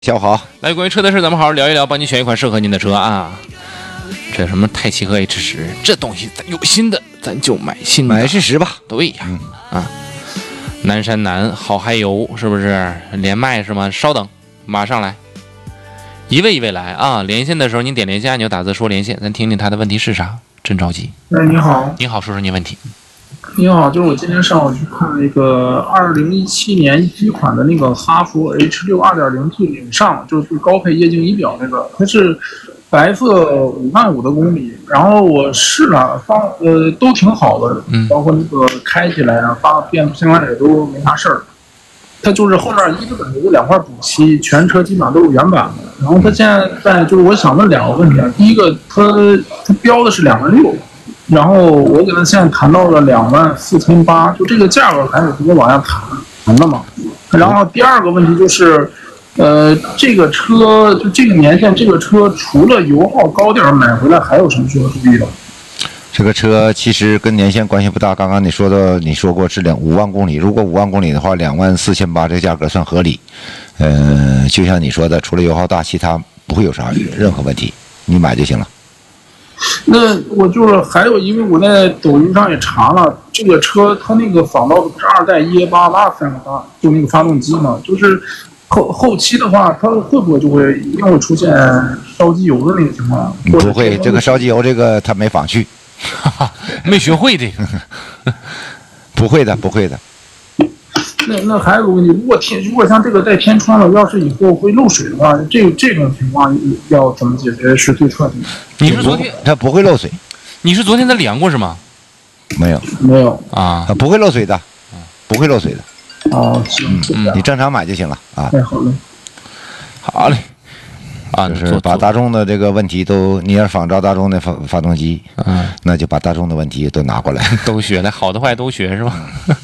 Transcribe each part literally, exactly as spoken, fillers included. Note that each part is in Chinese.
下午好， 来，关于车的事咱们好好聊一聊，帮你选一款适合您的车啊。这什么泰系和 H 十，这东西咱有新的咱就买新的， 买 H 十吧。 对呀、 嗯、 啊，南山南好嗨油是不是连麦是吗？稍等，马上来，一位一位来啊。连线的时候您点连线按钮打字说连线，咱听听他的问题是啥，真着急。 哎，你好。 你好，说说你问题。 你好，就是我今天上午去看那个二零一七年一款的那个哈弗 H 六 二点零 T 领上，就是高配液晶仪表那个，它是白色五万五的公里，然后我试了，方呃都挺好的，包括那个开起来啊，发变速箱也都没啥事儿。它就是后面一直有两块补漆，全车基本上都是原版的。然后它现在在就是我想问两个问题啊，第一个它它标的是两万六。然后我给他现在谈到了两万四千八，就这个价格还有什么往下谈谈的吗？然后第二个问题就是，呃，这个车就这个年限，这个车除了油耗高点买回来，还有什么需要注意的？ 这个车其实跟年限关系不大。刚刚你说的，你说过是两五万公里，如果五万公里的话，两万四千八这个价格算合理。呃，就像你说的，除了油耗大，其他不会有啥任何问题，你买就行了。 那我就是还有，因为我在抖音上也查了，这个车它那个仿造的不是二代一 A 八八三个八，就那个发动机嘛，就是后后期的话，它会不会就会一定会出现烧机油的那个情况？ 不会，这个烧机油这个它没仿去， 没学会这个， 不会的，不会的。 那那还有个问题，如果天如果像这个带天窗的，要是以后会漏水的话，这这种情况要怎么解决是最彻底的？ 你是昨天它不会漏水？你是昨天它量过是吗？ 没有， 没有啊，它不会漏水的，不会漏水的。 哦，行， 嗯，你正常买就行了啊。 哎，好嘞， 好嘞。啊， 就是把大众的这个问题都，你要仿照大众的发发动机，嗯，那就把大众的问题都拿过来， 都学来，好的坏都学是吧？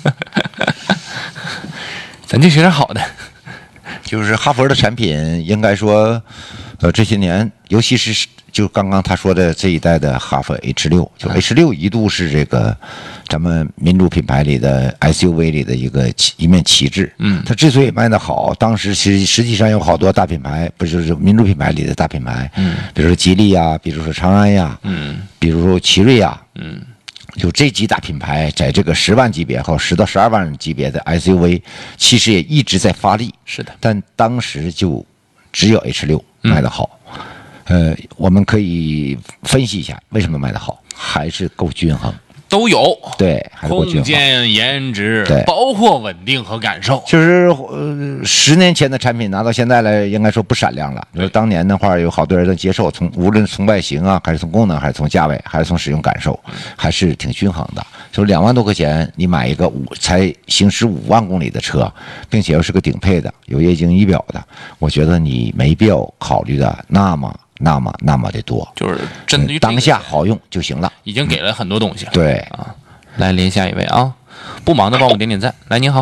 咱就学点好的。 就是哈弗的产品，应该说，呃，这些年，尤其是就刚刚他说的这一代的哈弗 H 六，就 H 六一度是这个咱们民族品牌里的 S U V 里的一个一面旗帜。嗯，它之所以卖得好，当时其实实际上有好多大品牌，不就是民族品牌里的大品牌，嗯，比如说吉利呀，比如说长安呀，嗯，比如说奇瑞呀，嗯。就这几大品牌在这个十万级别和十到十二万级别的 S U V， 其实也一直在发力。 是的， 但当时就只有 H 六卖得好。嗯、呃，我们可以分析一下为什么卖得好，还是够均衡。 都有， 对，还是够均衡。 空间、颜值， 对， 包括稳定和感受。 就是呃，十年前的产品拿到现在来，应该说不闪亮了。就是当年的话，有好多人能接受，从无论从外形啊，还是从功能，还是从价位，还是从使用感受，还是挺均衡的。就是两万多块钱，你买一个五才行驶五万公里的车，并且又是个顶配的，有液晶仪表的，我觉得你没必要考虑的那么。那么那么的多， 就是针对当下好用就行了， 已经给了很多东西了。 对啊，来连下一位啊，不忙的帮我点点赞。来，您好。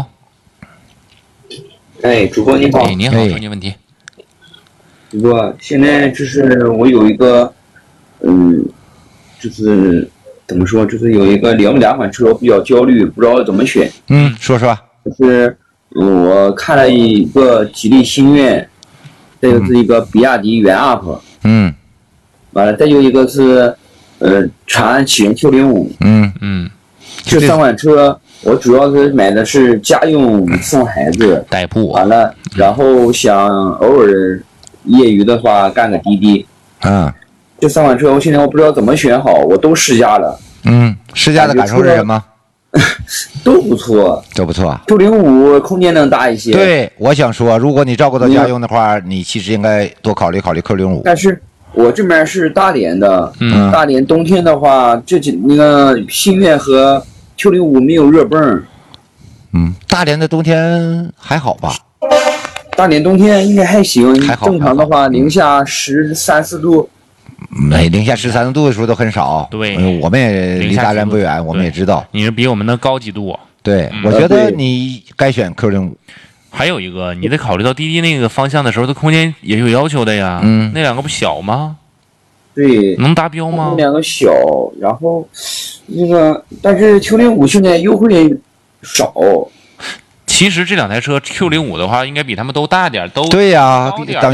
哎，主播你好。 哎，您好，说您问题。 主播，现在就是我有一个，嗯，就是怎么说，就是有一个两两款车比较焦虑，不知道怎么选。 嗯，说说。 就是我看了一个吉利星越。这个是一个比亚迪元 U P， 嗯， 完了，再有一个是，呃，长安启源 Q 零五， 嗯嗯， 这三款车我主要是买的是家用送孩子代步， 完了，然后想偶尔业余的话干个滴滴， 嗯， 这三款车我现在我不知道怎么选好，我都试驾了， 嗯，试驾的感受是什么？ 都不错， 都不错。 Q 零五空间能大一些。 对，我想说，如果你照顾到家用的话，你其实应该多考虑考虑 Q 零五。 但是我这边是大连的，嗯，大连冬天的话，这几那个星越和 Q 零五没有热泵。 嗯，大连的冬天还好吧？ 大连冬天应该还行， 还好。 正常的话，零下十三四度。 没零下十三度的时候都很少， 对， 我们也离大连不远，我们也知道。 你是比我们的高几度、啊？ 对，嗯、我觉得你该选 Q 零五。 还有一个，你得考虑到滴滴那个方向的时候，它空间也有要求的呀。嗯，那两个不小吗？ 对， 能达标吗？ 那两个小，然后那个，但是 Q 零五现在优惠少。 其其实这两台车 Q 零五的话，应该比他们都大点，都对呀、 高点等